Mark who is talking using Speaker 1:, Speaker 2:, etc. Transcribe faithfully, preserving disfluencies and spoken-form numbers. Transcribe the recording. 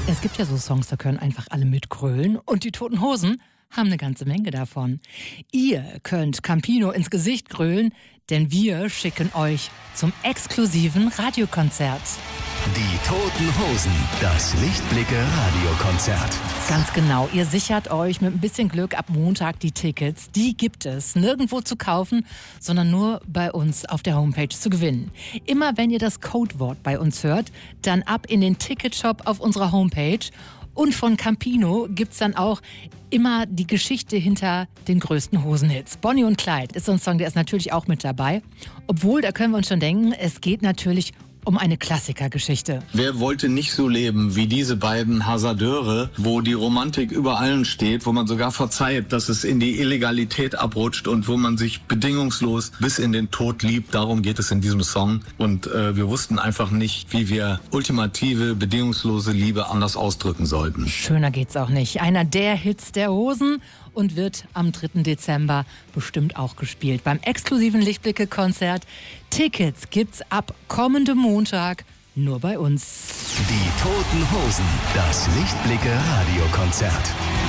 Speaker 1: Es gibt ja so Songs, da können einfach alle mitgrölen und die Toten Hosen haben eine ganze Menge davon. Ihr könnt Campino ins Gesicht grölen, denn wir schicken euch zum exklusiven Radiokonzert.
Speaker 2: Die Toten Hosen, das Lichtblicke-Radiokonzert.
Speaker 1: Ganz genau, ihr sichert euch mit ein bisschen Glück ab Montag die Tickets. Die gibt es nirgendwo zu kaufen, sondern nur bei uns auf der Homepage zu gewinnen. Immer wenn ihr das Codewort bei uns hört, dann ab in den Ticketshop auf unserer Homepage. Und von Campino gibt's dann auch immer die Geschichte hinter den größten Hosenhits. Bonnie und Clyde ist so ein Song, der ist natürlich auch mit dabei. Obwohl, da können wir uns schon denken, es geht natürlich um eine Klassikergeschichte.
Speaker 3: Wer wollte nicht so leben wie diese beiden Hasardeure, wo die Romantik über allen steht, wo man sogar verzeiht, dass es in die Illegalität abrutscht und wo man sich bedingungslos bis in den Tod liebt. Darum geht es in diesem Song. Und äh, wir wussten einfach nicht, wie wir ultimative, bedingungslose Liebe anders ausdrücken sollten.
Speaker 1: Schöner geht's auch nicht. Einer der Hits der Hosen und wird am dritten Dezember bestimmt auch gespielt. Beim exklusiven Lichtblicke-Konzert. Tickets gibt's ab kommendem Montag nur bei uns.
Speaker 2: Die Toten Hosen, das Lichtblicke-Radiokonzert.